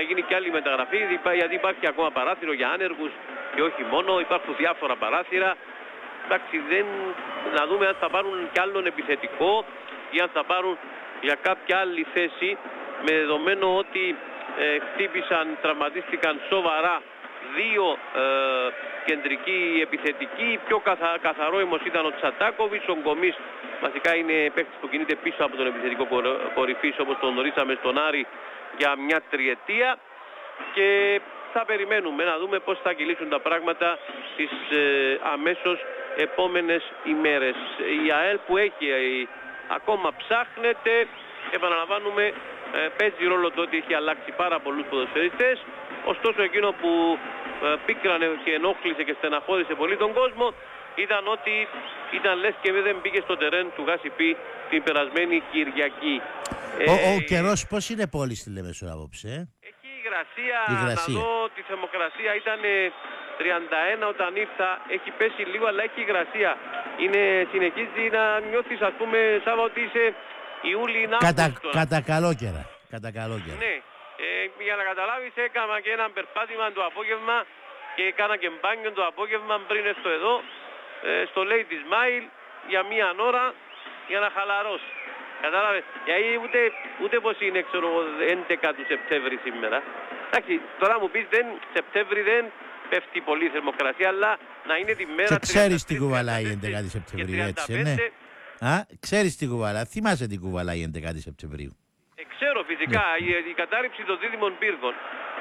γίνει και άλλη μεταγραφή, γιατί υπάρχει ακόμα παράθυρο για άνεργους και όχι μόνο, υπάρχουν διάφορα παράθυρα. Εντάξει, να δούμε αν θα πάρουν κι άλλον επιθετικό ή αν θα πάρουν για κάποια άλλη θέση, με δεδομένο ότι τραυματίστηκαν σοβαρά δύο κεντρικοί επιθετικοί. Πιο καθαρό όμως ήταν ο Τσατάκοβιτς. Ο Γκομής βασικά είναι παίκτης που κινείται πίσω από τον επιθετικό κορυφής, όπως τον γνωρίσαμε στον Άρη για μια τριετία, και θα περιμένουμε να δούμε πώς θα κυλήσουν τα πράγματα τις αμέσως επόμενες ημέρες. Η ΑΕΛ που έχει ακόμα ψάχνεται, επαναλαμβάνουμε, παίζει ρόλο το ότι έχει αλλάξει πάρα πολλούς ποδοσφαιριστές. Ωστόσο εκείνο που πίκρανε και ενόχλησε και στεναχώρησε πολύ τον κόσμο ήταν ότι ήταν λες και δεν πήγε στο τερέν του Γασιπί την περασμένη Κυριακή. Ο καιρός πώς είναι πόλη στη Λεμεσό απόψε? Έχει υγρασία. Να δω τη θερμοκρασία, ήταν 31 όταν ήρθα, έχει πέσει λίγο αλλά έχει υγρασία. Συνεχίζει να νιώθεις, ας πούμε, Σάββα, ότι είσαι Ιούλη να κατά καλόκαιρα. Ναι, για να καταλάβεις, έκανα και ένα περπάτημα το απόγευμα και έκανα και μπάνιο το απόγευμα πριν έρθω εδώ στο Lady Smile για μία ώρα για να χαλαρώσω. Κατάλαβες, γιατί ούτε πως είναι, ξέρω, 11 του Σεπτέμβρη σήμερα. Εντάξει, τώρα μου πεις Σεπτέμβρη δεν πέφτει πολύ η θερμοκρασία, αλλά να είναι τη μέρα... Και ξέρεις τι κουβαλάει η 11η Σεπτεμβρίου, έτσι, ναι? Ξέρεις τι κουβαλάει, θυμάσαι τι κουβαλάει η 11η Σεπτεμβρίου? Ξέρω φυσικά, η κατάρριψη των δίδυμων πύργων.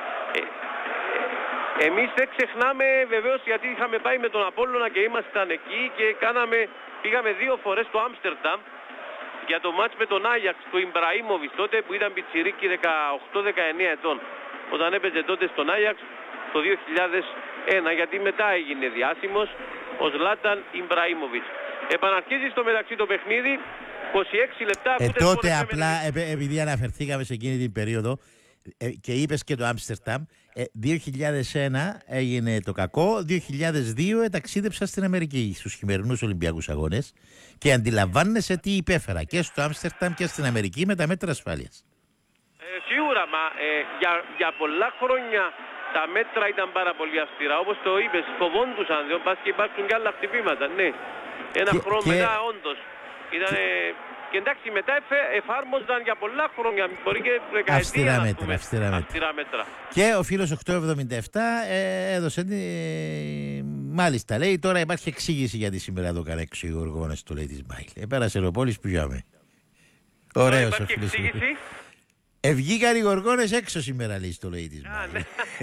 Εμείς δεν ξεχνάμε βεβαίως, γιατί είχαμε πάει με τον Απόλλωνα και ήμασταν εκεί και πήγαμε 2 φορές στο Άμστερνταμ για το μάτς με τον Άγιαξ του Ιμπραήμοβιτς, τότε που ήταν πιτσιρίκι 18-19 ετών, όταν έπαιζε τότε στον Άγιαξ το 2001, γιατί μετά έγινε διάσημος ο Ζλάταν Ιμπραήμοβιτς. Επαναρχίζει στο μεταξύ το παιχνίδι, 26 λεπτά. Τότε απλά επειδή αναφερθήκαμε σε εκείνη την περίοδο και είπες και το Άμστερνταμ, 2001 έγινε το κακό, 2002 ταξίδεψα στην Αμερική στους χειμερινούς Ολυμπιακούς Αγώνες και αντιλαμβάνεσαι τι υπέφερα και στο Άμστερνταμ και στην Αμερική με τα μέτρα ασφάλειας. Σίγουρα, μα για πολλά χρόνια τα μέτρα ήταν πάρα πολύ αυστηρά. Όπως το είπες, φοβόντουσαν, διότι πας και υπάρχουν και άλλα χτυπήματα, ναι. Ένα χρόνο μετά όντως ήτανε... Και εντάξει, μετά εφάρμοζαν για πολλά χρόνια, μπορεί και δεκαετία, αυστηρά μέτρα. Και ο φίλος 877 έδωσε, μάλιστα λέει, τώρα υπάρχει εξήγηση γιατί σήμερα εδώ έκανε έξω οι Γοργόνες, το λέει της Μάιλ. Πέρασε ο Πόλης που γιάμε. Ωραίος ο φίλος. Βγήκαν οι Γοργόνες έξω σήμερα, λέει, στο λέει της Μάιλ.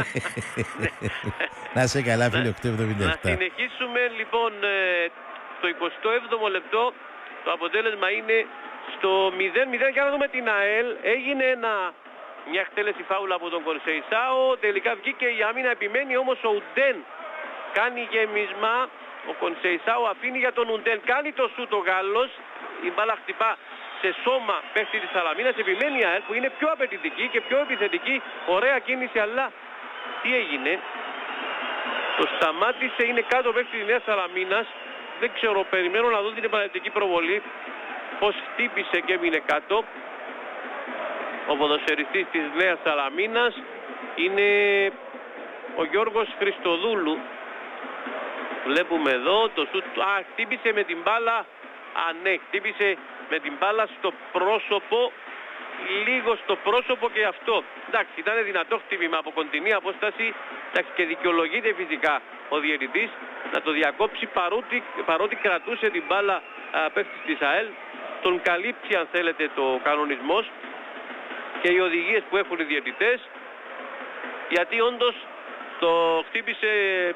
Να σε καλά, φίλε 877. Να συνεχίσουμε λοιπόν το 27ο λεπτό. Το αποτέλεσμα είναι στο 0-0 και να δούμε την ΑΕΛ. Έγινε μια εκτέλεση φάουλα από τον Κονσεϊσάο. Τελικά βγήκε η άμυνα, επιμένει όμως ο Ουντέν. Κάνει γεμίσμα. Ο Κονσεϊσάο αφήνει για τον Ουντέν. Κάνει το σούτ ο Γάλλος. Η μπάλα χτυπά σε σώμα παίχτη της Σαλαμίνας. Επιμένει η ΑΕΛ που είναι πιο απαιτητική και πιο επιθετική. Ωραία κίνηση, αλλά τι έγινε? Το σταμάτησε, είναι κάτω παίχτη της Νέας Σαλαμίνας. Δεν ξέρω, περιμένω να δω την επαναληπτική προβολή πως χτύπησε και έμεινε κάτω. Ο ποδοσφαιριστής της Νέας Σαλαμίνας είναι ο Γιώργος Χριστοδούλου. Βλέπουμε εδώ το σουτ. Χτύπησε με την μπάλα. Ναι, χτύπησε με την μπάλα στο πρόσωπο. Λίγο στο πρόσωπο και αυτό. Εντάξει, ήταν δυνατό χτύπημα από κοντινή απόσταση. Εντάξει, και δικαιολογείται φυσικά ο διαιτητής να το διακόψει, παρότι κρατούσε την μπάλα παίχτης της ΑΕΛ. Τον καλύπτει, αν θέλετε, το κανονισμός και οι οδηγίες που έχουν οι διαιτητές, γιατί όντως το χτύπησε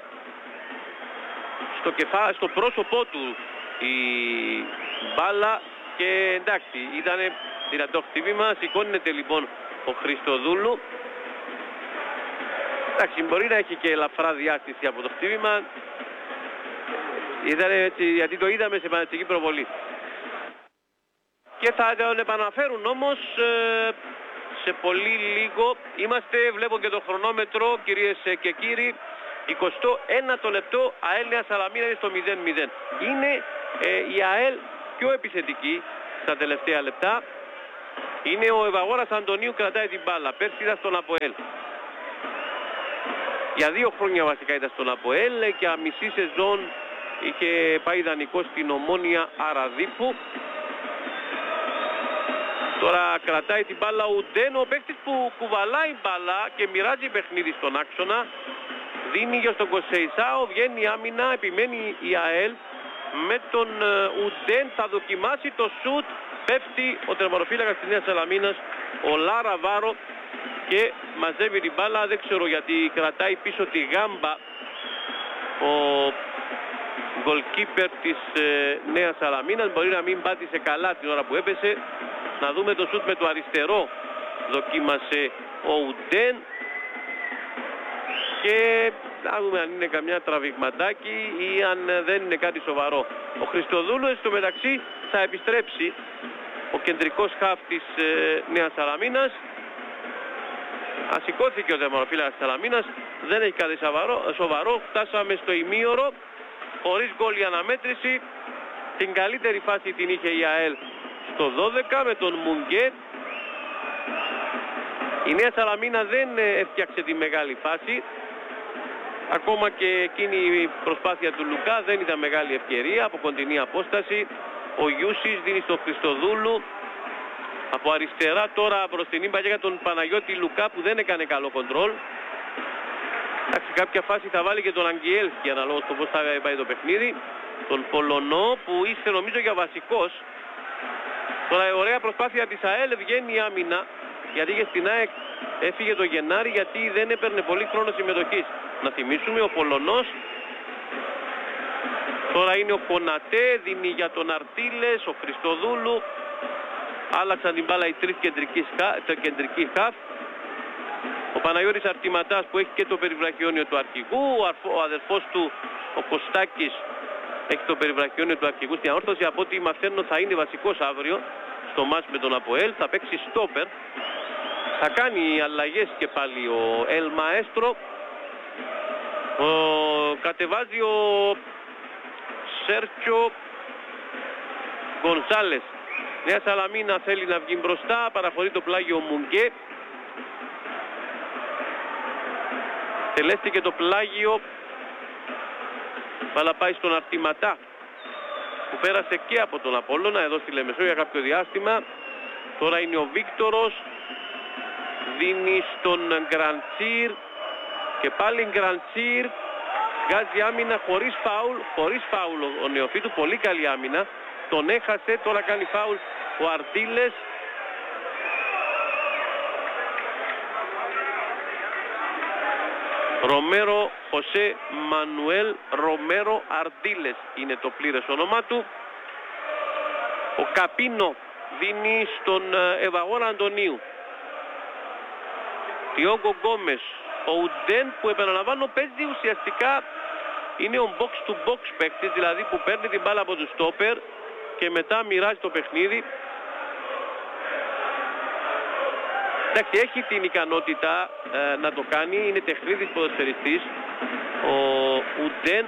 στο πρόσωπό του η μπάλα και εντάξει, ήταν δυνατό χτύπημα. Σηκώνεται λοιπόν ο Χριστοδούλου. Εντάξει, μπορεί να έχει και ελαφρά διάστηση από το χτύπημα. Ήταν έτσι, γιατί το είδαμε σε επαναληπτική προβολή. Και θα τον επαναφέρουν όμως σε πολύ λίγο. Βλέπω και το χρονόμετρο, κυρίες και κύριοι. 21ο λεπτό, ΑΕΛ Νέα Σαλαμίνα είναι στο 0-0. Είναι η ΑΕΛ πιο επιθετική στα τελευταία λεπτά. Είναι ο Ευαγόρας Αντωνίου, κρατάει την μπάλα. Πέρσι ήταν στον ΑΠΟΕΛ. Για 2 χρόνια βασικά ήταν στον ΑΠΟΕΛ και μισή σεζόν είχε πάει ιδανικό στην Ομόνοια Αραδίπου. Τώρα κρατάει την μπάλα ο Ουντέν, ο παίκτης που κουβαλάει μπάλα και μοιράζει παιχνίδι στον άξονα. Δίνει για στον Κοσεϊσάο, βγαίνει άμυνα, επιμένει η ΑΕΛ. Με τον Ουντέν θα δοκιμάσει το σουτ, πέφτει ο τερματοφύλακας της Νέας Σαλαμίνας, ο Λάρα Βάρο, και μαζεύει την μπάλα. Δεν ξέρω γιατί κρατάει πίσω τη γάμπα ο goalkeeper της Νέας Σαλαμίνας. Μπορεί να μην πάτησε καλά την ώρα που έπεσε. Να δούμε το σουτ με το αριστερό. Δοκίμασε ο Ουντέν. Και να δούμε αν είναι καμιά τραβηγματάκι ή αν δεν είναι κάτι σοβαρό. Ο Χριστοδούλου στο μεταξύ θα επιστρέψει, ο κεντρικός χαφ της Νέας Σαλαμίνας. Ασηκώθηκε ο τερματοφύλακας της Σαλαμίνας, δεν έχει κάτι σοβαρό. Φτάσαμε στο ημίωρο, χωρίς γκολ η αναμέτρηση. Την καλύτερη φάση την είχε η ΑΕΛ στο 12 με τον Μουνγκέ. Η Νέα Σαλαμίνα δεν έφτιαξε τη μεγάλη φάση. Ακόμα και εκείνη η προσπάθεια του Λουκά δεν ήταν μεγάλη ευκαιρία από κοντινή απόσταση. Ο Γιούσης δίνει στο Χριστοδούλου. Από αριστερά τώρα μπροστινή μπαλιά για τον Παναγιώτη Λουκά που δεν έκανε καλό κοντρόλ. Εντάξει, κάποια φάση θα βάλει και τον Αγγιέλσκι αναλόγως το πώς θα πάει το παιχνίδι. Τον Πολωνό που είστε νομίζω για βασικός. Τώρα η ωραία προσπάθεια της ΑΕΛ, βγαίνει η άμυνα. Γιατί και στην ΑΕΚ έφυγε το Γενάρη γιατί δεν έπαιρνε πολύ χρόνο συμμετοχής. Να θυμίσουμε, ο Πολωνός τώρα είναι ο Κονατέ, δίνει για τον Αρτίλες, ο Χριστοδούλου. Άλλαξαν την μπάλα οι τρεις κεντρικοί χαφ. Ο Παναγιώτης Αρτηματάς που έχει και το περιβραχιόνιο του αρχηγού. Ο αδερφός του, ο Κωστάκης, έχει το περιβραχιόνιο του αρχηγού στην αόρθωση. Από ό,τι μαθαίνω θα είναι βασικός αύριο στο μάτς με τον ΑΠΟΕΛ. Θα παίξει στόπερ. Θα κάνει αλλαγές και πάλι ο Ελ Μαέστρο. Κατεβάζει ο Σέρτσιο Γκονσάλες. Νέα Σαλαμίνα θέλει να βγει μπροστά, παραχωρεί το πλάγιο ο Μουνγκέ. Τελέστηκε το πλάγιο. Μπάλα πάει στον Αρτηματά που πέρασε και από τον Απόλλωνα εδώ στη Λεμεσό για κάποιο διάστημα. Τώρα είναι ο Βίκτορος. Δίνει στον Γκραντσίρ. Και πάλι Γκραντσίρ. Βγάζει άμυνα χωρίς φάουλ ο Νεοφύτου. Πολύ καλή άμυνα. Τον έχασε, τώρα κάνει φάουλ ο Αρτίλες. Ρομέρο Χωσέ Μανουέλ Ρομέρο Αρτίλες είναι το πλήρες όνομά του. Ο Καπίνο δίνει στον Ευαγόρα Αντωνίου. Τιόγκο Γκόμες. Ο Ουντέν που επαναλαμβάνω παίζει ουσιαστικά, είναι ο box to box παίκτης, δηλαδή που παίρνει την μπάλα από τους στόπερ και μετά μοιράζει το παιχνίδι. Εντάξει, έχει την ικανότητα να το κάνει, είναι τεχνίδης ποδοσφαιριστής ο Ουντέν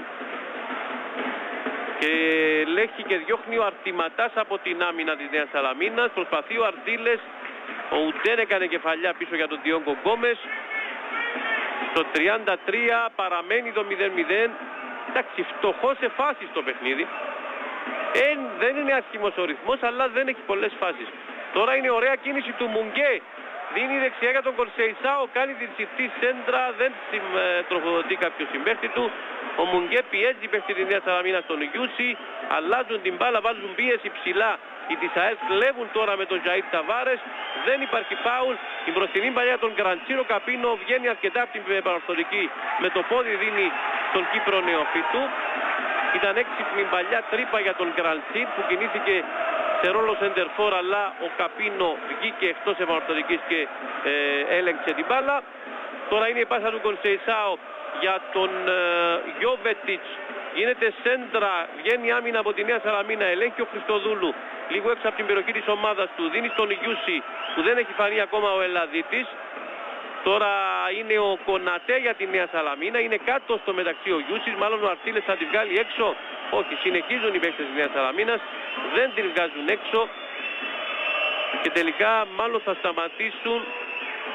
και λέχει και διώχνει ο Αρτηματάς από την άμυνα της Νέας Σαλαμίνας. Προσπαθεί ο Αρτίλες, ο Ουντέν έκανε κεφαλιά πίσω για τον Τιόγκο Γκόμες. Στο 33 παραμένει το 0-0. Εντάξει, φτωχό σε φάσεις το παιχνίδι. Δεν είναι άσχημος ο ρυθμός, αλλά δεν έχει πολλές φάσεις. Τώρα είναι ωραία κίνηση του Μουνγκέ. Δίνει δεξιά για τον Κορσεϊσάο, κάνει την ψηφτή σέντρα, δεν τροφοδοτεί κάποιο συμπαίχτη του. Ο Μουνγκέ πιέζει παίχτη τη Νέα Σαλαμίνα στον Γιούση. Αλλάζουν την μπάλα, βάζουν πίεση ψηλά. Οι της ΑΕΛ κλέβουν τώρα με τον Ζαΐτ Ταβάρες. Δεν υπάρχει φάουλ. Η μπροστινή παλιά τον Γκραντσίρο. Καπίνο βγαίνει αρκετά από την επανορθωτική. Με το πόδι δίνει τον Κύπρο Νεοφύτου. Ήταν έξυπνη παλιά τρύπα για τον Γκραντσίρ που κινήθηκε σε ρόλο σεντερφόρ, αλλά ο Καπίνο βγήκε εκτός επανορθωτικής και έλεγξε την μπάλα. Τώρα είναι η πάσα του Κονσεϊσάο για τον Γιόβετιτς. Γίνεται σέντρα, βγαίνει άμυνα από τη Νέα Σαλαμίνα, ελέγχει ο Χριστοδούλου λίγο έξω από την περιοχή της ομάδας του, δίνει στον Γιούση που δεν έχει φανεί ακόμα ο Ελλαδίτης. Τώρα είναι ο Κονατέ για τη Νέα Σαλαμίνα, είναι κάτω στο μεταξύ ο Γιούσης, μάλλον ο Αρτίλες θα τη βγάλει έξω. Όχι, συνεχίζουν οι παίκτες της Νέας Σαλαμίνας, δεν την βγάζουν έξω και τελικά μάλλον θα σταματήσουν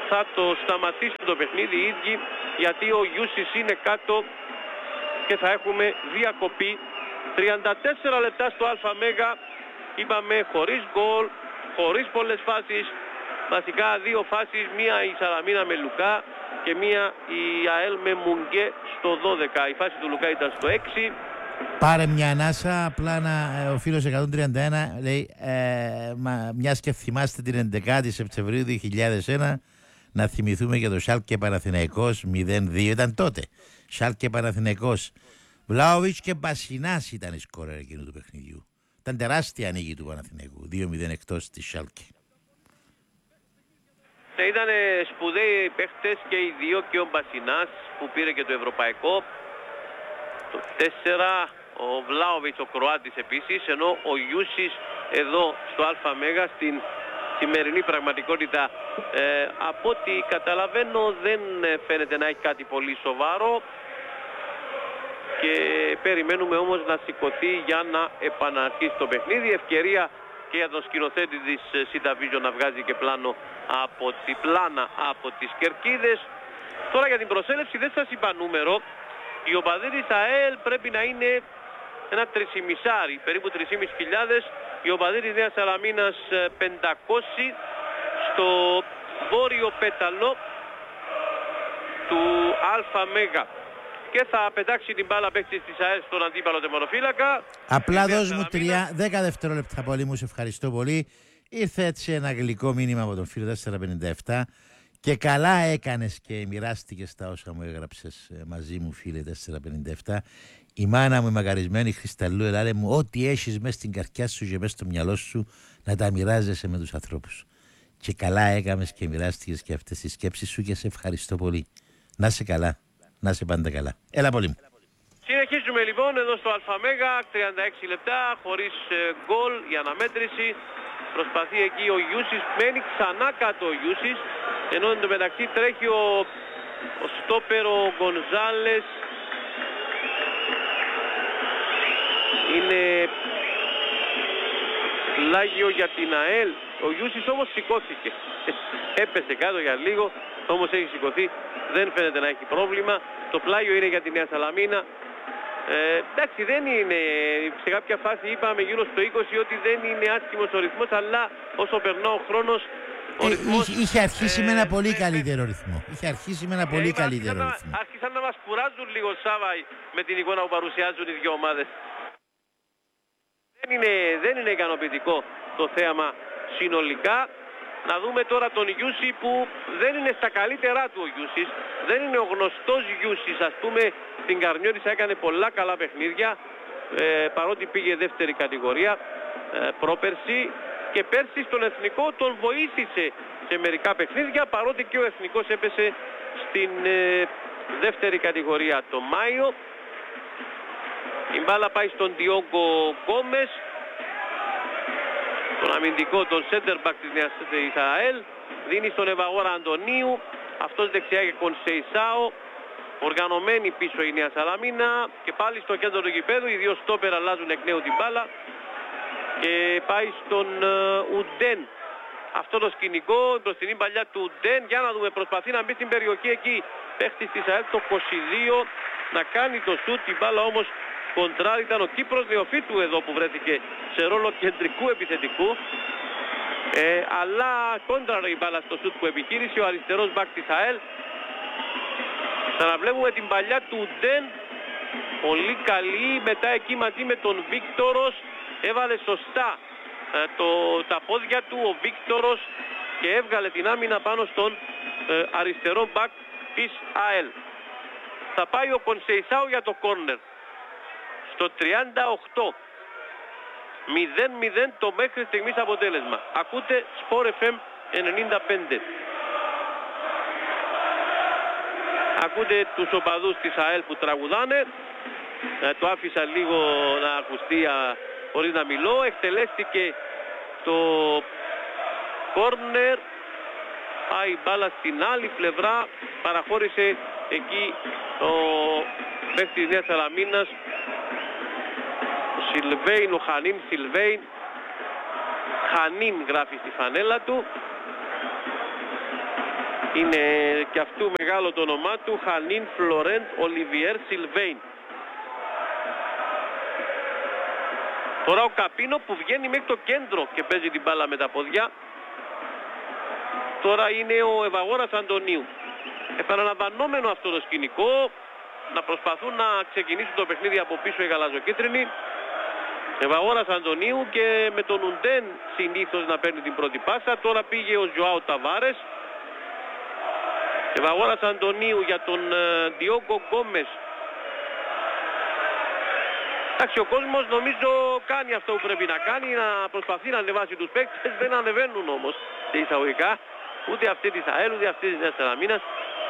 θα το σταματήσουν το παιχνίδι οι ίδιοι, γιατί ο Γιούσις είναι κάτω και θα έχουμε διακοπή. 34 λεπτά στο ΑΜ, είπαμε, χωρίς γκολ, χωρίς πολλές φάσεις. Βασικά δύο φάσεις, μία η Σαλαμίνα με Λουκά και μία η ΑΕΛ με Μουνγκέ στο 12. Η φάση του Λουκά ήταν στο 6. Πάρε μια ανάσα, απλά ο φίλος 131 λέει μιας και θυμάστε την 11η Σεπτεμβρίου 2001, να θυμηθούμε για το Σάλκε Παναθηναϊκός 0-2, ήταν τότε. Σάλκε Παναθηναϊκός. Βλάοβιτς και Μπασινάς ήταν η σκόρερ εκείνου του παιχνιδιού. Ήταν τεράστια νίκη του Παναθηναϊκού, 2-0 εκτός της Σάλκε. Ήταν σπουδαίοι παίχτες και οι δύο, και ο Μπασινάς που πήρε και το ευρωπαϊκό. Το 4 ο Βλάοβιτς, ο Κροάτης επίσης, ενώ ο Γιούσις εδώ στο ΑΜ στην σημερινή πραγματικότητα από ό,τι καταλαβαίνω δεν φαίνεται να έχει κάτι πολύ σοβαρό και περιμένουμε όμως να σηκωθεί για να επαναρχίσει το παιχνίδι. Ευκαιρία και για τον σκηνοθέτη της Cityvision να βγάζει και πλάνα από τις κερκίδες. Τώρα για την προσέλευση δεν σας είπα νούμερο. Οι οπαδοί της ΑΕΛ πρέπει να είναι ένα 3.500, περίπου 3.500. Οι οπαδοί της Νέας Σαλαμίνας 500 στο βόρειο πέταλο του ΑΜ. Και θα πετάξει την μπάλα παίκτης της ΑΕΛ στον αντίπαλο τερματοφύλακα. Απλά δώσ' μου 10 δευτερόλεπτα πολύ, μου σε ευχαριστώ πολύ. Ήρθε έτσι ένα γλυκό μήνυμα από τον φίλο 457 και καλά έκανες και μοιράστηκες τα όσα μου έγραψες μαζί μου, φίλε 457. Η μάνα μου, η μακαρισμένη Χρισταλού, ελάλε μου, ό,τι έχεις μέσα στην καρδιά σου και μέσα στο μυαλό σου να τα μοιράζεσαι με τους ανθρώπους. Και καλά έκανες και μοιράστηκες και αυτές τις σκέψεις σου και σε ευχαριστώ πολύ. Να είσαι καλά, να είσαι πάντα καλά. Έλα πολύ μου. Συνεχίζουμε λοιπόν εδώ στο ΑΜ, 36 λεπτά χωρίς γκολ για αναμέτρηση. Προσπαθεί εκεί ο Γιούσις, μένει ξανά κάτω ο Γιούσις, ενώ εν τω μεταξύ τρέχει ο στόπερο Γκονζάλες. Είναι πλάγιο για την ΑΕΛ. Ο Γιούσις όμως σηκώθηκε. Έπεσε κάτω για λίγο, όμως έχει σηκωθεί. Δεν φαίνεται να έχει πρόβλημα. Το πλάγιο είναι για τη Νέα Σαλαμίνα. Εντάξει, δεν είναι, σε κάποια φάση είπαμε γύρω στο 20 ότι δεν είναι άσχημος ο ρυθμός, αλλά όσο περνά ο χρόνος ο ρυθμός... Είχε αρχίσει με ένα πολύ καλύτερο ρυθμό. Άρχισαν να μας κουράζουν λίγο, Σάβα, με την εικόνα που παρουσιάζουν οι δύο ομάδες. Δεν είναι ικανοποιητικό το θέαμα συνολικά. Να δούμε τώρα τον Γιούση που δεν είναι στα καλύτερά του ο Γιούσης. Δεν είναι ο γνωστός Γιούσης. Ας πούμε στην Καρνιώτισσα έκανε πολλά καλά παιχνίδια. Παρότι πήγε δεύτερη κατηγορία πρόπερση. Και πέρσι στον Εθνικό τον βοήθησε σε μερικά παιχνίδια. Παρότι και ο Εθνικός έπεσε στην δεύτερη κατηγορία το Μάιο. Η μπάλα πάει στον Διόγκο Γκόμες, τον αμυντικό, τον center back της Νέας ΑΕΛ. Δίνει στον Ευαγόρα Αντωνίου, αυτός δεξιά και Κονσεϊσάο. Οργανωμένη πίσω η Νέα Σαλαμίνα και πάλι στο κέντρο του γηπέδου. Οι δύο στόπερ αλλάζουν εκ νέου την μπάλα και πάει στον Ουντέν. Αυτό το σκηνικό, η μπροστινή παλιά του Ουντέν. Για να δούμε, προσπαθεί να μπει στην περιοχή εκεί. Παίχτης της ΑΕΛ το 22 να κάνει το σουτ. Η μπάλα όμως κοντράρ, ήταν ο Κύπρος Νεοφύτου εδώ που βρέθηκε σε ρόλο κεντρικού επιθετικού. Αλλά κόντραρε η μπάλα στο σουτ που επιχείρησε ο αριστερός μπακ της ΑΕΛ. Ξαναβλέπουμε την παλιά του Ντεν, πολύ καλή. Μετά εκεί μαζί με τον Βίκτορος έβαλε σωστά τα πόδια του ο Βίκτορος και έβγαλε την άμυνα πάνω στον αριστερό μπακ της ΑΕΛ. Θα πάει ο Κονσεϊσάου για το κόρνερ στο 38. 0-0 το μέχρι στιγμής αποτέλεσμα. Ακούτε Sport FM 95. Ακούτε τους οπαδούς της ΑΕΛ που τραγουδάνε. Το άφησα λίγο να ακουστεί χωρίς να μιλώ. Εκτελέστηκε το κόρνερ. Πάει η μπάλα στην άλλη πλευρά. Παραχώρησε εκεί ο παίκτης της Νέας Σαλαμίνας, ο Σιλβέιν, ο Χανίν Σιλβέιν. Χανίν γράφει στη φανέλα του. Είναι και αυτού μεγάλο το όνομά του, Χανίν Φλωρέντ Ολιβιέρ Σιλβέιν. Τώρα ο Καπίνο που βγαίνει μέχρι το κέντρο και παίζει την μπάλα με τα πόδια. Τώρα είναι ο Ευαγόρας Αντωνίου. Επαναλαμβανόμενο αυτό το σκηνικό, να προσπαθούν να ξεκινήσουν το παιχνίδι από πίσω οι γαλαζοκίτρινοι. Ευαγόρας Αντωνίου και με τον Ουντέν συνήθως να παίρνει την πρώτη πάσα. Τώρα πήγε ο Ζωάου Ταβάρες. Ευαγόρας Αντωνίου για τον Διόγκο Γκόμες. Εντάξει, ο κόσμος νομίζω κάνει αυτό που πρέπει να κάνει, να προσπαθεί να ανεβάσει τους παίκτες. Δεν ανεβαίνουν όμως σε εισαγωγικά ούτε αυτή της ΑΕΛ ούτε αυτή της Νέας Σαλαμίνας.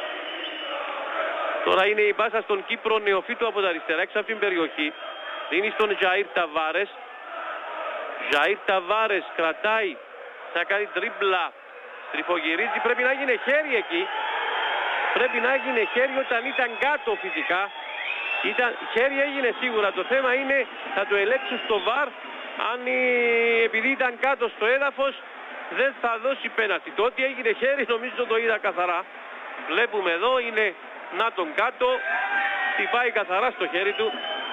Τώρα είναι η πάσα στον Κύπρο νεοφύτου από τα αριστερά έξω από την περιοχή. Δίνει στον Ζαΐρ Ταβάρες. Ζαΐρ Ταβάρες κρατάει, θα κάνει τρίμπλα, στριφογυρίζει, πρέπει να γίνει χέρι εκεί. Πρέπει να έγινε χέρι όταν ήταν κάτω φυσικά. Χέρι έγινε σίγουρα. Το θέμα είναι θα το ελέγξουν στο VAR. Αν επειδή ήταν κάτω στο έδαφος δεν θα δώσει πέναλτι. Το ότι έγινε χέρι νομίζω το είδα καθαρά. Βλέπουμε εδώ είναι να τον κάτω. Χτυπάει καθαρά στο χέρι του.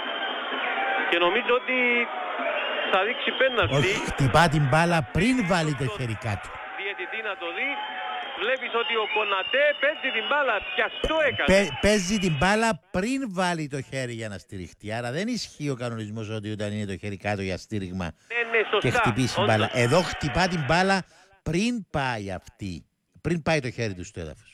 Και νομίζω ότι θα δείξει πέναλτι. Όχι, χτυπά την μπάλα πριν βάλει το χέρι κάτω. Διαιτητή να το δει. Βλέπεις ότι ο Κονατέ παίζει την μπάλα, πιαστό έκανε. Παίζει την μπάλα πριν βάλει το χέρι για να στηριχτεί. Άρα δεν ισχύει ο κανονισμός ότι όταν είναι το χέρι κάτω για στήριγμα σωστά, και χτυπήσει την μπάλα. Εδώ χτυπά την μπάλα πριν πάει αυτή. Πριν πάει το χέρι του στο έδαφος.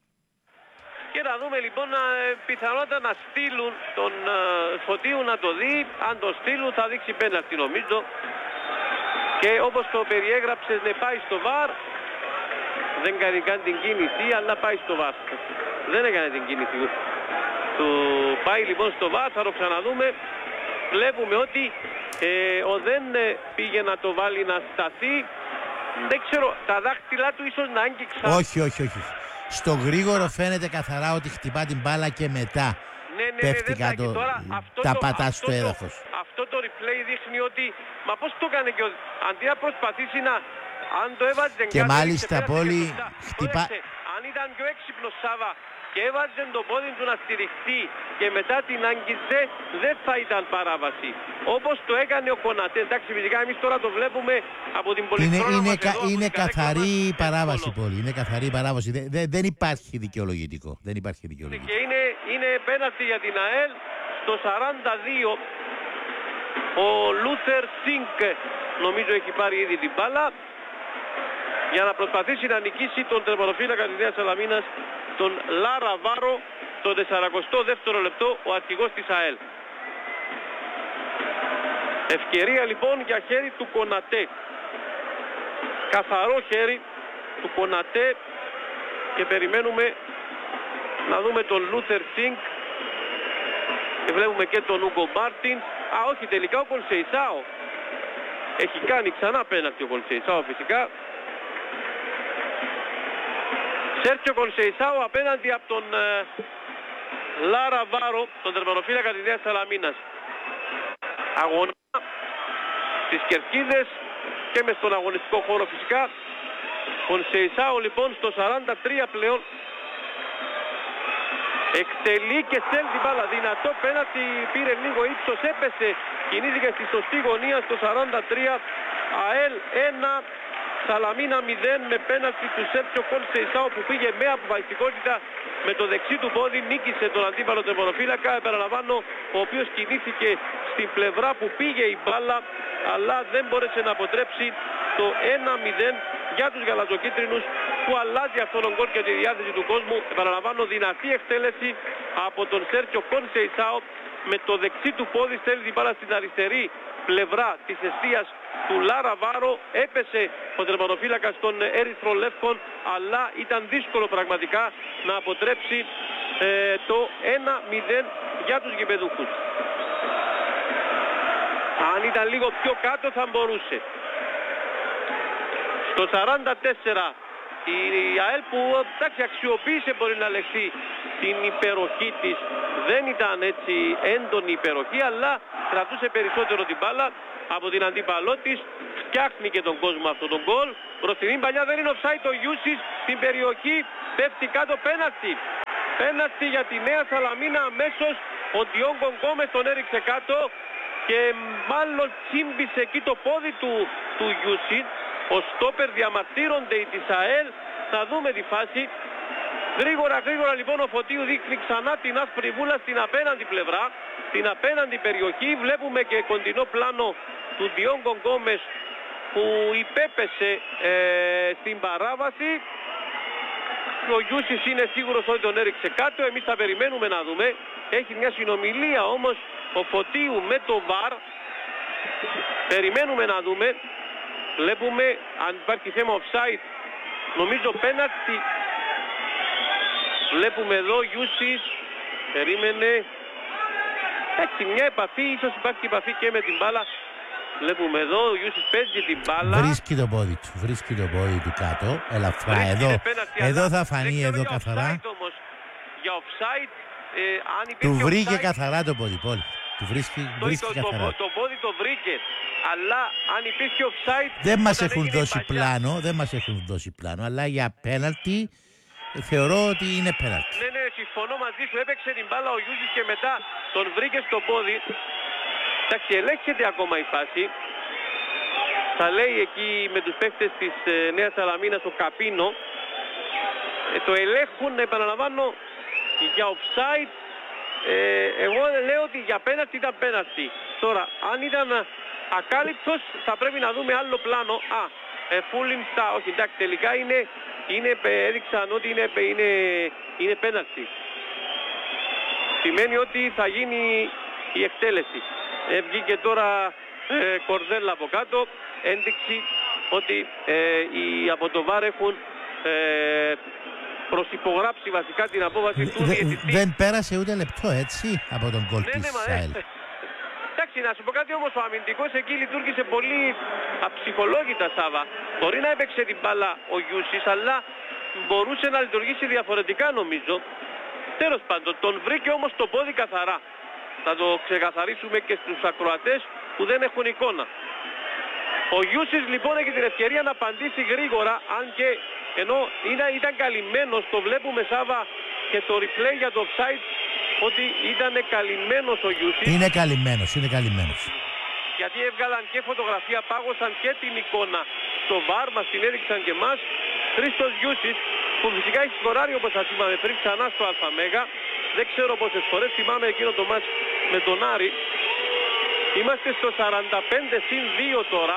Και να δούμε λοιπόν πιθανότατα να στείλουν τον Φωτίου να το δει. Αν το στείλουν θα δείξει πέναλτι νομίζω. Και όπως το περιέγραψες να πάει στο VAR. Δεν κάνει καν την κίνηση, αλλά πάει στο VAR. Δεν έκανε την κίνηση. Του πάει λοιπόν στο VAR, θα το ξαναδούμε. Βλέπουμε ότι ο δεν πήγε να το βάλει να σταθεί. Δεν ξέρω, τα δάχτυλά του ίσως να άγγιξαν. Όχι. Στο γρήγορο φαίνεται καθαρά ότι χτυπά την μπάλα και μετά πέφτει κάτω, τα πατά στο έδαφος. Αυτό το replay δείχνει ότι, μα πώς το έκανε και αντί να προσπαθήσει να... Αν το έβαζε και μάλιστα πολύ χτυπά... Αν ήταν πιο έξυπνος Σάβα και έβαζε το πόδι του να στηριχτεί και μετά την άγγιζε, δεν θα ήταν παράβαση. Όπως το έκανε ο Κονατέ. Εντάξει, φυσικά εμείς τώρα το βλέπουμε από την πολυχρόνα μας εδώ. Είναι καθαρή παράβαση πολύ. Είναι καθαρή παράβαση. Δεν υπάρχει δικαιολογητικό. Και είναι πέναλτι για την ΑΕΛ στο 42. Ο Λούθερ Σίνκ νομίζω έχει πάρει ήδη την μπάλα για να προσπαθήσει να νικήσει τον τερματοφύλακα της Νέας Σαλαμίνας, τον Λάρα Βάρο, το 42ο λεπτό, ο αρχηγός της ΑΕΛ. Ευκαιρία λοιπόν για χέρι του Κονατέ. Καθαρό χέρι του Κονατέ και περιμένουμε να δούμε τον Λούθερ Σίνκ και βλέπουμε και τον Ούγκο Μάρτιν. Όχι, τελικά ο Κονσεϊσάο έχει κάνει ξανά πέναλτι ο Κονσεϊσάο φυσικά. Σέρκιο Κονσεϊσάο απέναντι από τον Λάρα Βάρο, τον τερματοφύλακα της Νέας Σαλαμίνας. Αγώνα στις κερκίδες και μες στον αγωνιστικό χώρο φυσικά. Κονσεϊσάο λοιπόν στο 43 πλέον εκτελεί και στέλνει την μπάλα. Δυνατό πέναλτι, πήρε λίγο ύψος, έπεσε, κινήθηκε στη σωστή γωνία στο 43. ΑΕΛ 1, Σαλαμίνα 0 με πέναλτι του Σέρτσιο Κονσεϊσάο που πήγε με αποφασιστικότητα με το δεξί του πόδι, νίκησε τον αντίπαλο τερματοφύλακα. Επαναλαμβάνω, ο οποίος κινήθηκε στην πλευρά που πήγε η μπάλα, αλλά δεν μπόρεσε να αποτρέψει το 1-0 για τους γαλαζοκίτρινους, που αλλάζει αυτόν τον γκολ και τη διάθεση του κόσμου. Επαναλαμβάνω, δυνατή εκτέλεση από τον Σέρτσιο Κονσεϊσάο, με το δεξί του πόδι στέλνει την μπάλα στην αριστερή πλευρά της εστίας του Λάρα Βάρο. Έπεσε ο τερματοφύλακας των Ερυθρολεύκων, αλλά ήταν δύσκολο πραγματικά να αποτρέψει το 1-0 για τους γηπεδούχους. Αν ήταν λίγο πιο κάτω θα μπορούσε. Στο 44 η ΑΕΛ, που εντάξει αξιοποίησε, μπορεί να λεχθεί την υπεροχή της, δεν ήταν έτσι έντονη υπεροχή, αλλά κρατούσε περισσότερο την μπάλα. από την αντίπαλό της. Φτιάχνει και τον κόσμο αυτό τον γκολ. Μπροστινή παλιά δεν είναι offside, το Γιούσις στην περιοχή πέφτει κάτω, πέναλτι. Πέναλτι για τη Νέα Σαλαμίνα αμέσως. Ο Διόγκο Γκόμες τον έριξε κάτω και μάλλον τσίμπησε εκεί το πόδι του Γιούσις. Ο στόπερ διαμαρτύρονται οι της ΑΕΛ. Θα δούμε τη φάση. Γρήγορα λοιπόν ο Φωτίου δείχνει ξανά την άσπρη βούλα στην απέναντι πλευρά, στην απέναντι περιοχή. Βλέπουμε και κοντινό πλάνο του Διόγκο Γκόμες που υπέπεσε στην παράβαση. Ο Γιούσις είναι σίγουρος ότι τον έριξε κάτω. Εμείς θα περιμένουμε να δούμε. Έχει μια συνομιλία όμως ο Φωτίου με το VAR. Περιμένουμε να δούμε. Βλέπουμε αν υπάρχει θέμα offside. Νομίζω πέναλτι. Βλέπουμε εδώ Γιούσις. Περίμενε. Έτσι μια επαφή. Ίσως υπάρχει επαφή και με την μπάλα. Βλέπουμε εδώ ο Γιούσις παίζει την μπάλα. Βρίσκει το πόδι του κάτω. Ελαφρά εδώ θα φανεί εδώ καθαρά. Για offside. Του βρήκε καθαρά το πόδι. Του βρίσκει καθαρά. Το πόδι το βρήκε. Αλλά αν υπήρχε offside. Δεν μας έχουν δώσει πλάνο. Αλλά για πέναλτι θεωρώ ότι είναι πέναλτι. Ναι, συμφωνώ μαζί σου. Έπαιξε την μπάλα ο Γιούσις και μετά τον βρήκε στο πόδι. Εντάξει, ελέγχεται ακόμα η φάση. Θα λέει εκεί με τους παίκτες της Νέας Σαλαμίνας ο Καπίνο. Το ελέγχουν, επαναλαμβάνω, για offside. Εγώ λέω ότι για πέναλτι ήταν πέναλτι. Τώρα, αν ήταν ακάλυπτος θα πρέπει να δούμε άλλο πλάνο. Όχι, εντάξει, τελικά έδειξαν ότι είναι πέναλτι. Σημαίνει ότι θα γίνει η εκτέλεση. Βγήκε τώρα Κορδέλα από κάτω, ένδειξη ότι από το VAR έχουν προσυπογράψει βασικά την απόφαση του διαιτητή. Δεν πέρασε ούτε λεπτό έτσι από τον γκολ της ΑΕΛ. Εντάξει, να σου πω κάτι όμως, ο αμυντικός εκεί λειτουργήσε πολύ αψυχολόγητα, Σάβα. Μπορεί να έπαιξε την μπάλα ο Γιούσις, αλλά μπορούσε να λειτουργήσει διαφορετικά νομίζω. Τέλος πάντων, τον βρήκε όμως το πόδι καθαρά. Θα το ξεκαθαρίσουμε και στους ακροατές που δεν έχουν εικόνα. Ο Γιούσις λοιπόν έχει την ευκαιρία να απαντήσει γρήγορα, αν και ενώ ήταν καλυμμένος, το βλέπουμε Σάβα και το replay για το offside, ότι ήταν καλυμμένος ο Γιούσις. Είναι καλυμμένος. Γιατί έβγαλαν και φωτογραφία, πάγωσαν και την εικόνα στο VAR, μας την έδειξαν και εμάς. Χρήστος Γιούσις, που φυσικά έχει σκοράρει όπως σας είπαμε πριν ξανά στο ΑΜΕΓΑ. Δεν ξέρω πόσες φορές, θυμάμαι εκείνο το μάτς με τον Άρη. Είμαστε στο 45-2 τώρα.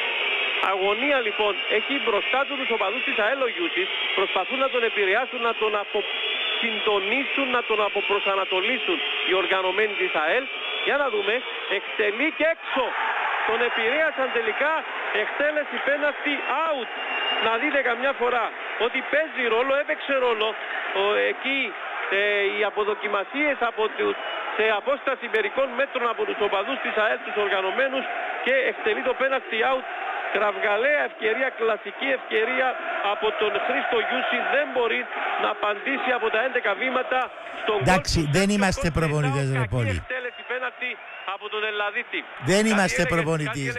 Αγωνία λοιπόν, έχει μπροστά του τους οπαδούς της ΑΕΛ ο Γιούσις. Προσπαθούν να τον επηρεάσουν, να τον αποσυντονίσουν, να τον αποπροσανατολίσουν οι οργανωμένοι της ΑΕΛ. Για να δούμε, εκτελεί και έξω. Τον επηρέασαν τελικά, εκτέλεση πέναλτι out. Να δείτε καμιά φορά ότι παίζει ρόλο, έπαιξε ρόλο εκεί οι αποδοκιμασίες σε απόσταση μερικών μέτρων από τους οπαδούς της ΑΕΛ, τους οργανωμένους, και εκτελεί το πέναλτι out. Κραυγαλαία ευκαιρία, κλασική ευκαιρία από τον Χρήστο Γιούση. Δεν μπορεί να απαντήσει από τα 11 βήματα στον γκολ. Εντάξει, δεν είμαστε προπονητές, ρε Πόλη. Από τον Ελλαδίτη. Δεν είμαστε προπονητές.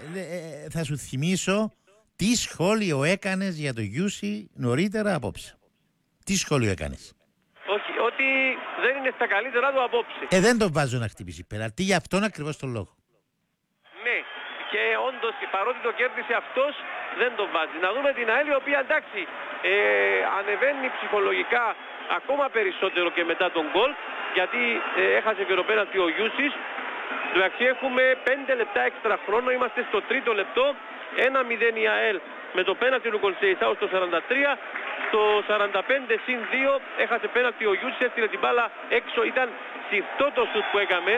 Θα σου θυμίσω τι σχόλιο έκανες για το Γιούση νωρίτερα απόψε. Τι σχόλιο έκανες? Όχι, ότι δεν είναι στα καλύτερα του απόψε. Δεν τον βάζω να χτυπήσει πέναλτι, για αυτόν ακριβώς τον λόγο. Ναι, και όντως παρότι το κέρδισε αυτός, δεν τον βάζει. Να δούμε την ΑΕΛ, η οποία εντάξει ανεβαίνει ψυχολογικά ακόμα περισσότερο και μετά τον γκολ, γιατί έχασε και το πέναλτι ο Γιούσις. Εντάξει, έχουμε 5 λεπτά έξτρα χρόνο, είμαστε στο τρίτο λεπτό. 1-0 η ΑΕΛ με το πέναλτι του Κολσεϊσάου στο 43. Στο 45-2 έχασε πέναλτι ο Γιούσις, έστειλε την μπάλα έξω. Ήταν συρτό το σουτ που έκαμε.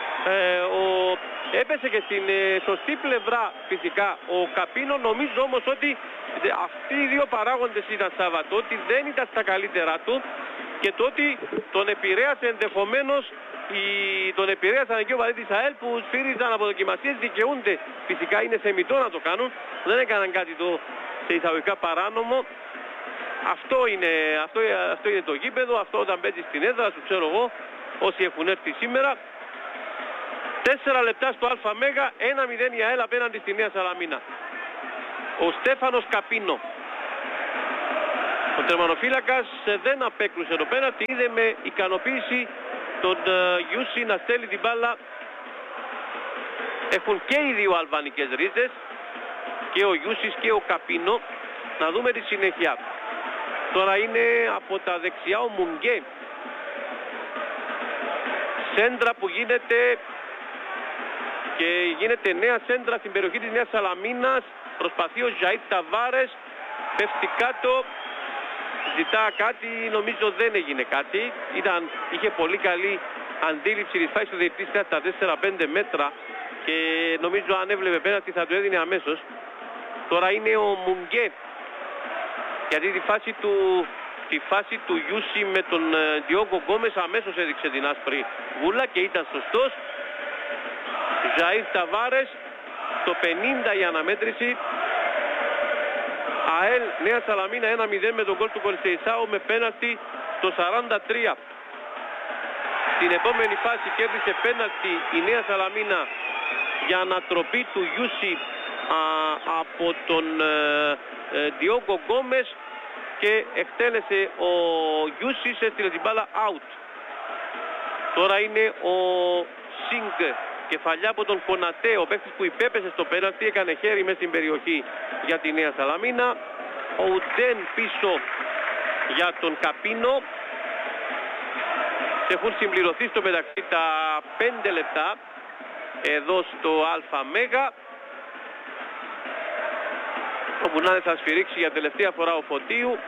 Έπεσε και στην σωστή πλευρά φυσικά ο Καπίνο. Νομίζω όμως ότι αυτοί οι δύο παράγοντες ήταν, Σάββατο, ότι δεν ήταν στα καλύτερά του και το ότι τον επηρέασε ενδεχομένως, τον επηρέασαν εκεί ο παδί της ΑΕΛ που σφύριζαν από δοκιμασίες, δικαιούνται φυσικά, είναι θεμιτό να το κάνουν, δεν έκαναν κάτι το σε εισαγωγικά παράνομο. Αυτό είναι το γήπεδο, αυτό όταν παίζει στην έδρα σου, ξέρω εγώ, όσοι έχουν έρθει σήμερα. 4 λεπτά στο ΑΜ, 1-0 η ΑΕΛ απέναντι στη Νέα Σαλαμίνα. Ο Στέφανος Καπίνο, ο τερμανοφύλακας, δεν απέκλουσε το πέναλτι. Είδε με ικανοποίηση τον Γιούσι να στέλνει την μπάλα. Έχουν και οι δύο αλβανικές ρίζες, και ο Γιούσις και ο Καπίνο. Να δούμε τη συνέχεια. Τώρα είναι από τα δεξιά ο Μουνγκέ. Σέντρα που γίνεται, και γίνεται νέα σέντρα στην περιοχή της Νέας Σαλαμίνας. Προσπαθεί ο Ζαΐτ Ταβάρες, πέφτει κάτω, ζητά κάτι, νομίζω δεν έγινε κάτι. Είχε πολύ καλή αντίληψη της φάσης του διαιτητής στα 4-5 μέτρα και νομίζω αν έβλεπε πέναλτι θα του έδινε αμέσως. Τώρα είναι ο Μουνγκέ, γιατί τη φάση του Γιούσι με τον Διόγκο Γκόμες αμέσως έδειξε την άσπρη βούλα και ήταν σωστός. Ζαΐρ Ταβάρες, το 50 η αναμέτρηση. ΑΕΛ Νέα Σαλαμίνα 1-0 με τον γκολ του Κονσεϊσάου με πέναλτι το 43. Στην επόμενη φάση κέρδισε πέναλτι η Νέα Σαλαμίνα για ανατροπή του Γιούσι από τον Διόγκο Γκόμες και εκτέλεσε ο Γιούσις, έστειλε την μπάλα out. Τώρα είναι ο Σινγκ, κεφαλιά από τον Κονατέ, ο παίκτης που υπέπεσε στο πέναλτι, έκανε χέρι μέσα στην περιοχή για τη Νέα Σαλαμίνα. Ο Ουντέν πίσω για τον Καπίνο. Έχουν συμπληρωθεί στο μεταξύ τα 5 λεπτά εδώ στο ΑΜ. Όπου να θα σφυρίξει για τελευταία φορά ο Φωτίου.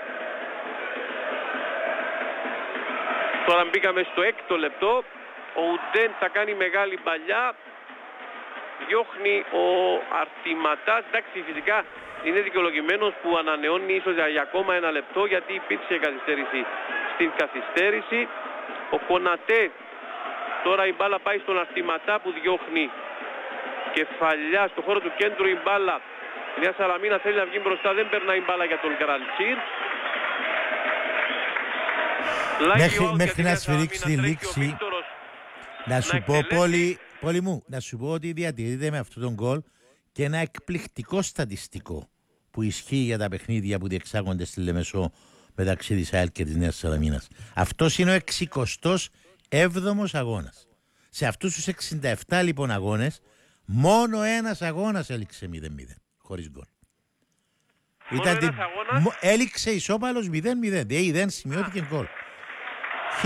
Τώρα μπήκαμε στο 6ο λεπτό. Ο Ουντέν θα κάνει μεγάλη παλιά. Διώχνει ο Αρτηματάς. Εντάξει, φυσικά είναι δικαιολογημένος που ανανεώνει ίσως για ακόμα 1 λεπτό, γιατί υπήρξε καθυστέρηση στην καθυστέρηση. Ο Κονατέ, τώρα η μπάλα πάει στον Αρτηματά που διώχνει κεφαλιά στο χώρο του κέντρου η μπάλα. Η Νέα Σαλαμίνα θέλει να βγει μπροστά, δεν περνάει η μπάλα για τον Γκραλτσίρ. Μέχρι να σφυρίξει τη λήξη, να σου πω Πόλη μου, να σου πω ότι διατηρείται με αυτόν τον γκολ και ένα εκπληκτικό στατιστικό που ισχύει για τα παιχνίδια που διεξάγονται στη Λεμεσό μεταξύ της ΑΕΛ και της Νέας Σαλαμίνας. Αυτός είναι ο 67ος αγώνας. Σε αυτούς τους 67 λοιπόν αγώνες, μόνο ένας αγώνας έληξε 0-0, χωρίς γκολ. Έληξε ισόπαλος 0-0, δηλαδή δεν σημειώθηκε γκολ. 1984-85.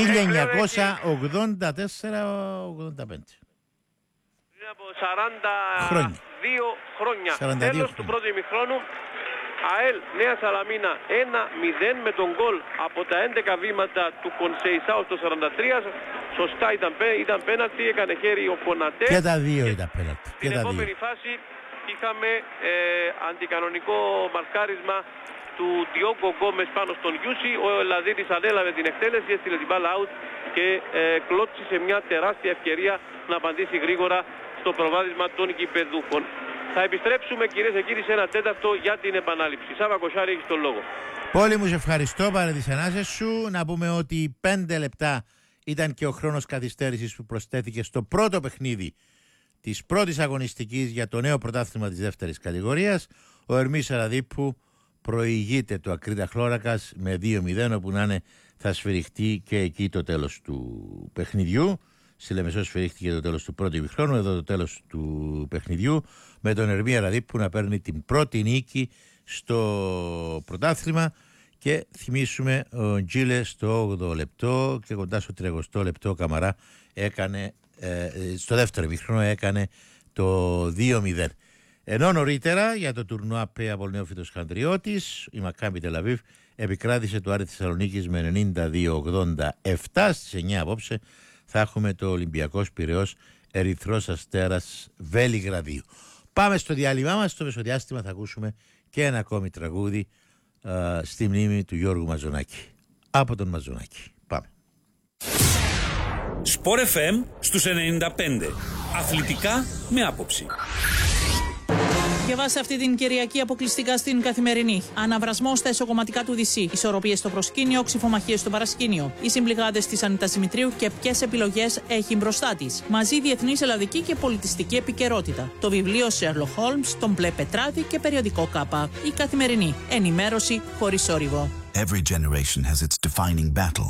Από 42 χρόνια. Τέλος του πρώτου ημιχρόνου. ΑΕΛ Νέα Σαλαμίνα 1-0 με τον γκολ από τα 11 βήματα του Κονσεϊσάου στο 43. Σωστά ήταν πέναλτι, έκανε χέρι ο Κονατέ. Και τα δύο ήταν πέναλτι. Στην επόμενη φάση είχαμε αντικανονικό μαρκάρισμα του Διόγκο Γκόμες πάνω στον Γιούσι. Ο Ελλαδίτης ανέλαβε την εκτέλεση, έστειλε την μπάλα out και κλώτσισε μια τεράστια ευκαιρία να απαντήσει γρήγορα στο προβάδισμα των γηπεδούχων. Θα επιστρέψουμε, κυρίες και κύριοι, σε 1/4 για την επανάληψη. Σάβα Κοσάρη, έχεις τον λόγο. Πόλη μου, σε ευχαριστώ παρά τις ανάσες σου. Να πούμε ότι 5 λεπτά ήταν και ο χρόνος καθυστέρησης που προσθέθηκε στο πρώτο παιχνίδι της πρώτης αγωνιστικής για το νέο πρωτάθλημα της δεύτερης κατηγορίας. Ο Ερμής Σαραδίππου προηγείται το Ακρίτα Χλώρακας με 2-0, όπου να είναι θα σφυριχτεί και εκεί το τέλος του παιχνιδιού. Στη Λεμεσό σφυρίχτηκε το τέλος του πρώτου ημιχρόνου, εδώ το τέλος του παιχνιδιού, με τον Ερμή Αραδίππου να παίρνει την πρώτη νίκη στο πρωτάθλημα. Και θυμίσουμε, ο Τζίλε στο 8ο λεπτό και κοντά στο 30ο λεπτό ο Καμαρά έκανε, στο δεύτερο ημιχρόνο έκανε το 2-0. Ενώ νωρίτερα για το τουρνουά ΠΕ Απολνεόφυτος Χαντριώτης, η Μακάμπι Τελαβίβ επικράτησε το Άρη Θεσσαλονίκης με 92-87. Στις 9 απόψε θα έχουμε το Ολυμπιακός Πειραιώς Ερυθρός Αστέρας Βέλιγραδίου. Πάμε στο διάλειμμα μας. Στο μεσοδιάστημα θα ακούσουμε και ένα ακόμη τραγούδι στη μνήμη του Γιώργου Μαζονάκη. Από τον Μαζονάκη. Πάμε. Σπορ FM στους 95. Αθλητικά με άποψη. Διαβάστε αυτή την Κυριακή αποκλειστικά στην Καθημερινή. Αναβρασμό στα εσωκομματικά του DC. Ισορροπίες στο προσκήνιο, ξυφομαχίες στο παρασκήνιο. Οι συμπληγάδες της Ανίτας Δημητρίου και ποιες επιλογές έχει μπροστά της. Μαζί διεθνής, ελλαδική και πολιτιστική επικαιρότητα. Το βιβλίο Sherlock Holmes, τον Μπλε Πετράδη και περιοδικό Κάπα. Η Καθημερινή. Ενημέρωση χωρίς όριβο. Every generation has its defining battle.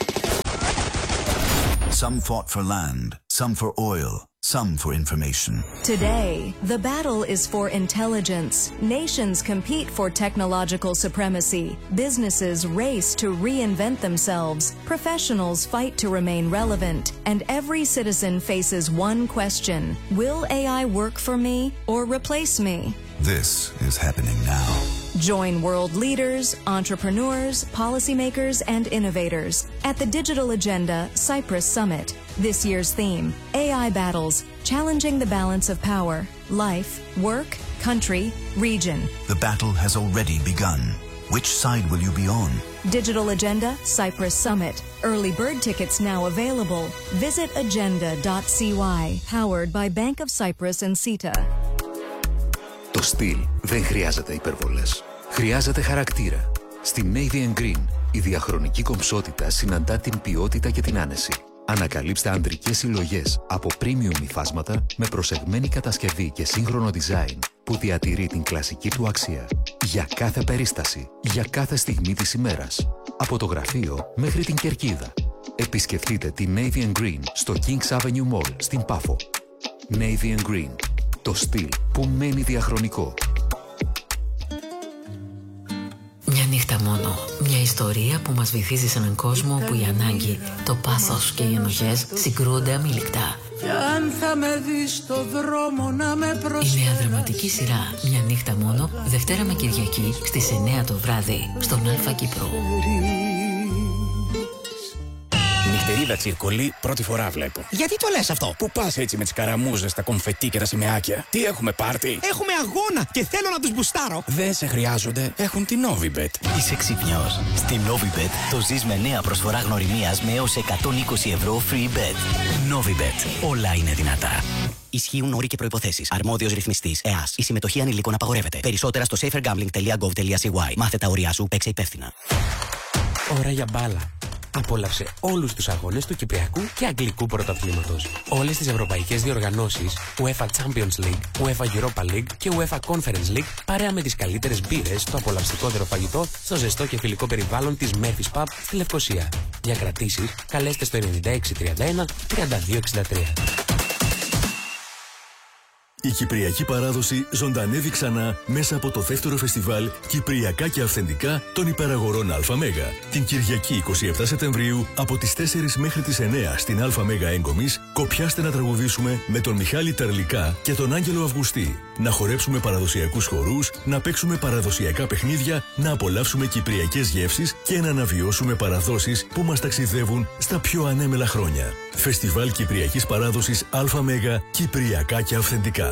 Some fought for land, some for oil, some for information. Today, the battle is for intelligence. Nations compete for technological supremacy. Businesses race to reinvent themselves. Professionals fight to remain relevant. And every citizen faces one question: will AI work for me or replace me? This is happening now. Join world leaders, entrepreneurs, policymakers, and innovators at the Digital Agenda Cyprus Summit. This year's theme, AI battles, challenging the balance of power, life, work, country, region. The battle has already begun. Which side will you be on? Digital Agenda Cyprus Summit. Early bird tickets now available. Visit agenda.cy. Powered by Bank of Cyprus and CETA. Το στυλ δεν χρειάζεται υπερβολές. Χρειάζεται χαρακτήρα. Στη Navy & Green η διαχρονική κομψότητα συναντά την ποιότητα και την άνεση. Ανακαλύψτε αντρικές συλλογές από premium υφάσματα με προσεγμένη κατασκευή και σύγχρονο design που διατηρεί την κλασική του αξία. Για κάθε περίσταση, για κάθε στιγμή της ημέρας. Από το γραφείο μέχρι την κερκίδα. Επισκεφτείτε τη Navy & Green στο Kings Avenue Mall στην Πάφο. Navy & Green. Το στυλ που μένει διαχρονικό. Μια νύχτα μόνο. Μια ιστορία που μας βυθίζει σε έναν κόσμο που η ανάγκη, το πάθος και οι ενοχές συγκρούονται αμήλικτα. Η νέα δραματική σειρά Μια νύχτα μόνο, Δευτέρα με Κυριακή στις 9 το βράδυ στον Αλφα Κύπρο. Νυχτερίδα τσιρκολί, πρώτη φορά βλέπω. Γιατί το λες αυτό? Πού πας έτσι με τις καραμούζες, τα κομφετί και τα σημαίακια? Τι έχουμε πάρτι? Έχουμε αγώνα και θέλω να τους μπουστάρω. Δεν σε χρειάζονται, έχουν την Novibet. Είσαι ξυπνιός. Στη Novibet το ζεις με νέα προσφορά γνωριμίας με έως 120 ευρώ free bet. Novibet. Όλα είναι δυνατά. Ισχύουν όροι και προϋποθέσεις. Αρμόδιος ρυθμιστής ΕΑΣ. Η συμμετοχή ανηλίκων απαγορεύεται. Περισσότερα στο safergambling.gov.cy. Μάθε τα όρια σου, παίξε υπεύθυνα. Ώρα για μπάλα. Απόλαυσε όλους τους αγώνες του Κυπριακού και Αγγλικού πρωταθλήματος. Όλες τις ευρωπαϊκές διοργανώσεις, UEFA Champions League, UEFA Europa League και UEFA Conference League, παρέα με τις καλύτερες μπύρες, το απολαυστικότερο φαγητό, στο ζεστό και φιλικό περιβάλλον της Memphis Pub στη Λευκοσία. Για κρατήσεις, καλέστε στο 9631 3263. Η κυπριακή παράδοση ζωντανεύει ξανά μέσα από το δεύτερο φεστιβάλ Κυπριακά και Αυθεντικά των Υπεραγορών ΑΜΕΓΑ. Την Κυριακή 27 Σεπτεμβρίου από τις 4 μέχρι τις 9 στην ΑΜΕΓΑ Έγκομης, κοπιάστε να τραγουδήσουμε με τον Μιχάλη Ταρλικά και τον Άγγελο Αυγουστή. Να χορέψουμε παραδοσιακούς χορούς, να παίξουμε παραδοσιακά παιχνίδια, να απολαύσουμε κυπριακές γεύσεις και να αναβιώσουμε παραδόσεις που μας ταξιδεύουν στα πιο ανέμελα χρόνια. Φεστιβάλ Κυπριακής Παράδοσης ΑΜΕΓΑ Κυπριακά και Αυθεντικά.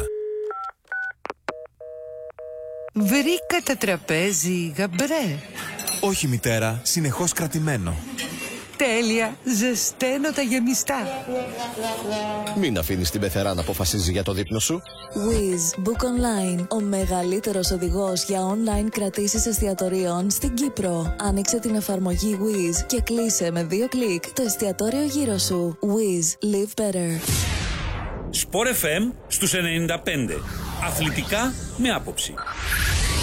Βρήκα τραπέζι, γαμπρέ. Όχι μητέρα, συνεχώς κρατημένο. Τέλεια, ζεσταίνω τα γεμιστά. Μην αφήνεις την πεθερά να αποφασίζει για το δείπνο σου. Wizz Book Online, ο μεγαλύτερος οδηγός για online κρατήσεις εστιατορίων στην Κύπρο. Άνοιξε την εφαρμογή Wizz και κλείσε με 2 κλικ το εστιατόριο γύρω σου. Wizz, live better. Sport FM στους 95. Αθλητικά με άποψη.